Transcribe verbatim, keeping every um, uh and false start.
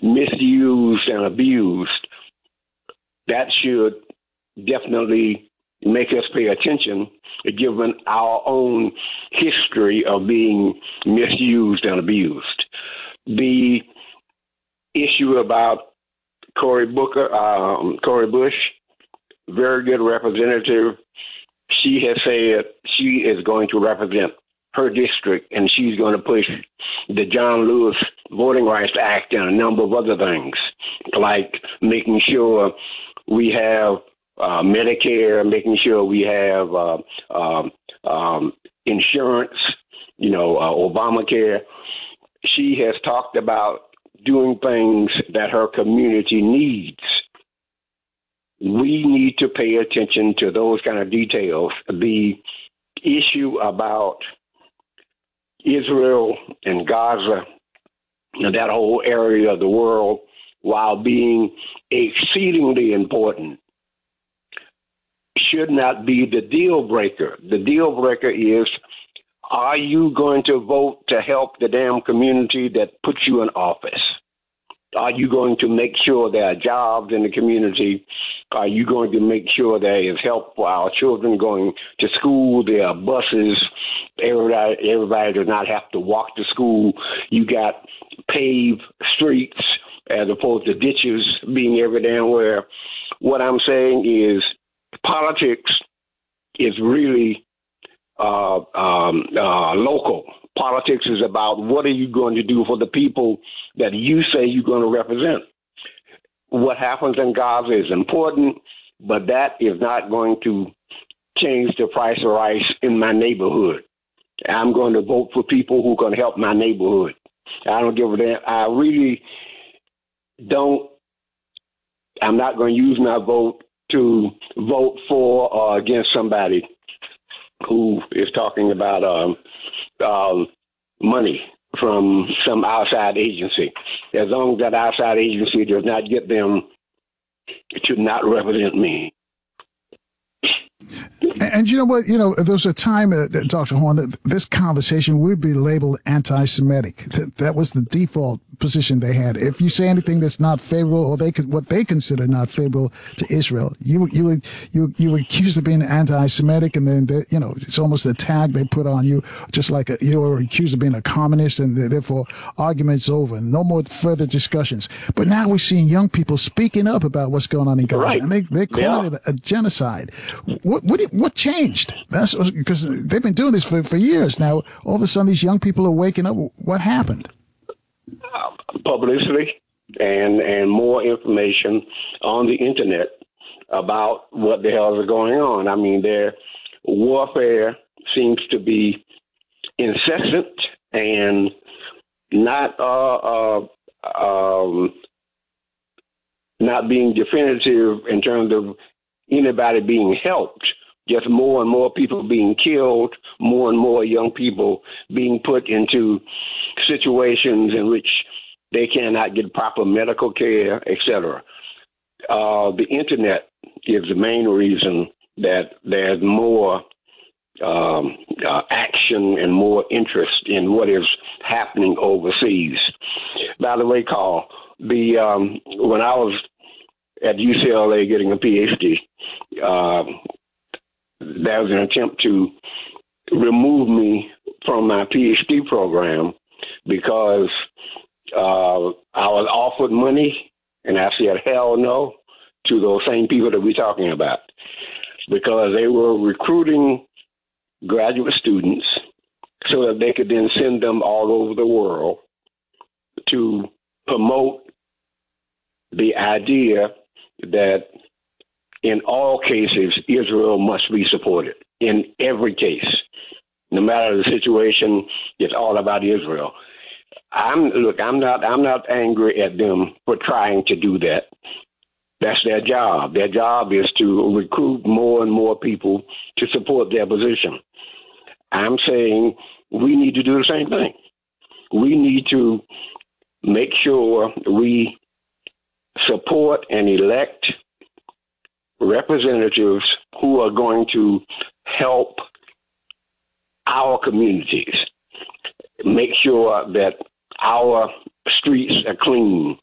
misused and abused, that should definitely make us pay attention, given our own history of being misused and abused. The issue about Cory Booker, um, Cori Bush, very good representative. She has said she is going to represent her district, and she's going to push the John Lewis Voting Rights Act and a number of other things, like making sure we have uh, Medicare, making sure we have uh, um, um, insurance, you know, uh, Obamacare. She has talked about doing things that her community needs. We need to pay attention to those kind of details. The issue about Israel and Gaza and that whole area of the world, while being exceedingly important, should not be the deal breaker. The deal breaker is, are you going to vote to help the damn community that puts you in office? Are you going to make sure there are jobs in the community? Are you going to make sure there is help for our children going to school? There are buses. Everybody, everybody does not have to walk to school. You got paved streets as opposed to ditches being every damn where. What I'm saying is politics is really uh, um, uh, local. Politics is about what are you going to do for the people that you say you're going to represent. What happens in Gaza is important, but that is not going to change the price of rice in my neighborhood. I'm going to vote for people who are going to help my neighborhood. I don't give a damn. I really don't. I'm not going to use my vote to vote for or against somebody who is talking about um, um, money from some outside agency. As long as that outside agency does not get them to not represent me. And, and you know what? You know, there was a time, uh, Doctor Horne, that this conversation would be labeled anti-Semitic. That, that was the default position they had. If you say anything that's not favorable, or they could what they consider not favorable to Israel, you you would you you were accused of being anti-Semitic, and then they, you know it's almost a tag they put on you, just like a, you were accused of being a communist, and therefore arguments over, no more further discussions. But now we're seeing young people speaking up about what's going on in Gaza, right. and they they're calling yeah. it a, a genocide. What what what changed? That's because they've been doing this for for years now. All of a sudden, these young people are waking up. What happened? Publicity and and more information on the internet about what the hell is going on. I mean, their warfare seems to be incessant and not uh, uh, um, not being definitive in terms of anybody being helped. Just more and more people being killed, more and more young people being put into situations in which they cannot get proper medical care, et cetera. Uh, the internet is the main reason that there's more um, uh, action and more interest in what is happening overseas. By the way, Carl, the um, when I was at U C L A getting a P H D, uh, there was an attempt to remove me from my P H D program because uh, I was offered money, and I said, hell no, to those same people that we're talking about, because they were recruiting graduate students so that they could then send them all over the world to promote the idea that in all cases, Israel must be supported. In every case, no matter the situation, it's all about Israel. I'm look. I'm not. I'm not angry at them for trying to do that. That's their job. Their job is to recruit more and more people to support their position. I'm saying we need to do the same thing. We need to make sure we support and elect representatives who are going to help our communities, make sure that our streets are clean,